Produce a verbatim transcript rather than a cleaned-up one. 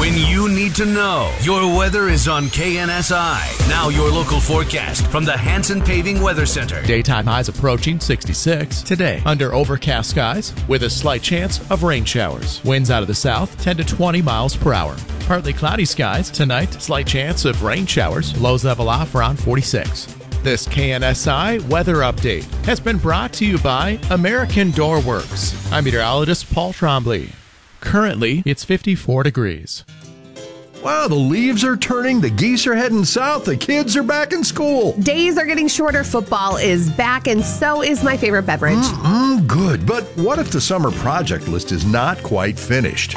When you need to know, your weather is on K N S I. Now your local forecast from the Hanson Paving Weather Center. Daytime highs approaching sixty-six. Today, under overcast skies with a slight chance of rain showers. Winds out of the south, ten to twenty miles per hour. Partly cloudy skies. Tonight, slight chance of rain showers. Lows level off around forty-six. This K N S I weather update has been brought to you by American Door Works. I'm meteorologist Paul Trombley. Currently, it's fifty-four degrees. Wow, the leaves are turning, the geese are heading south, the kids are back in school. Days are getting shorter, football is back, and so is my favorite beverage. Mm-mm, good, but what if the summer project list is not quite finished?